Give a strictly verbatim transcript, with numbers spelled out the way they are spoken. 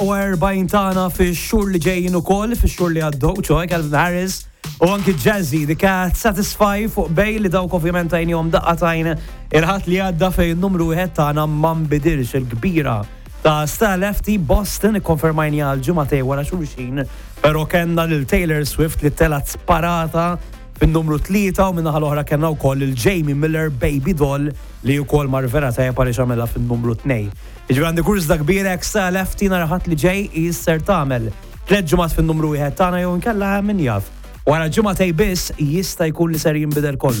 u erbajn tagħna fix-xhur li ġejjin ukoll, fix-xhur li għaddew, ċoj Calvin Harris u anki Jazzy dik kat Satisfy fuq bej li dawk ovvjament għajnihom daqqatajn il-ħadd li għadda fejn numru wieħed tagħna ma nbidilx il-kbira ta' Style F T Boston ikkonfermajni għal ġimagħtej wara xulxin, però kellna lil Taylor Swift li telat sparata fin-numru tlieta u minnaħa l-oħra kellna wkoll il-Jamie Miller Baby Doll li wkoll mar vera tajjeb għaliex għamilha fin-numru tnejn. Jiġri għandi kurżda kbira hekk Style F T nhar ħadd li ġej jisser tagħmel tliet ġimgħat fin-numru wieħed tagħna jew inkella min jaf. Wara ġimagħtej biss jista' jkun li ser jinbidel kollu.